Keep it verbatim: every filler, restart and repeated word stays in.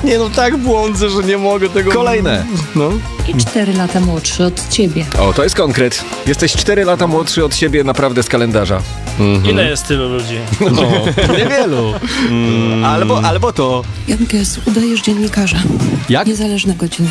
Nie no, tak błądzę, że nie mogę tego... Kolejne. No. I cztery lata młodszy od ciebie. O, to jest konkret. Jesteś cztery lata młodszy od siebie naprawdę z kalendarza. Mhm. Ile jest tylu ludzi? No, niewielu. Mm. Albo, albo to... Jankes, udajesz dziennikarza. Jak? Niezależnego dziennikarza.